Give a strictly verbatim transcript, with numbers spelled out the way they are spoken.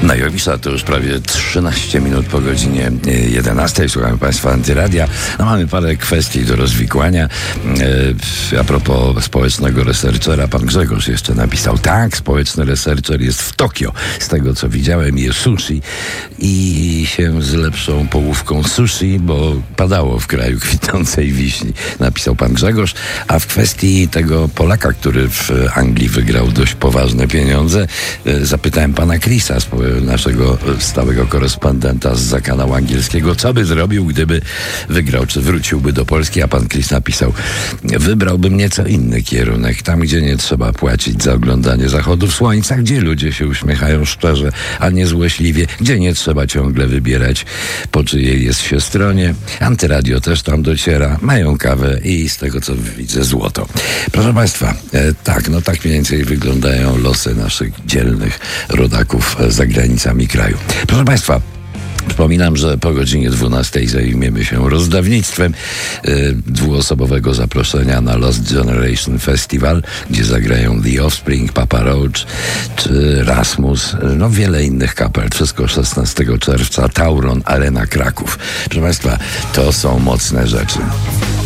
Na Jowisza to już prawie trzynaście minut po godzinie jedenastej. Słuchamy Państwa Antyradia. No, mamy parę kwestii do rozwikłania. E, a propos społecznego researchera, pan Grzegorz jeszcze napisał: tak, społeczny researcher jest w Tokio. Z tego co widziałem, je sushi i się z lepszą połówką sushi, bo padało w kraju kwitnącej wiśni, napisał pan Grzegorz. A w kwestii tego Polaka, który w Anglii wygrał dość poważne pieniądze, e, zapytałem pana Chrisa, naszego stałego korespondenta z kanału angielskiego, co by zrobił, gdyby wygrał, czy wróciłby do Polski, a pan Chris napisał: wybrałbym nieco inny kierunek, tam gdzie nie trzeba płacić za oglądanie zachodów słońca, gdzie ludzie się uśmiechają szczerze, a nie złośliwie, gdzie nie trzeba ciągle wybierać, po czyjej jest się stronie. Antyradio też tam dociera, mają kawę i z tego co widzę złoto. Proszę Państwa, e, tak, no tak mniej więcej wyglądają losy naszych dzielnych rodaków za granicami kraju. Proszę Państwa, przypominam, że po godzinie dwunastej zajmiemy się rozdawnictwem y, dwuosobowego zaproszenia na Lost Generation Festival, gdzie zagrają The Offspring, Papa Roach czy Rasmus, no wiele innych kapel. Wszystko szesnastego czerwca, Tauron, Arena Kraków. Proszę Państwa, to są mocne rzeczy.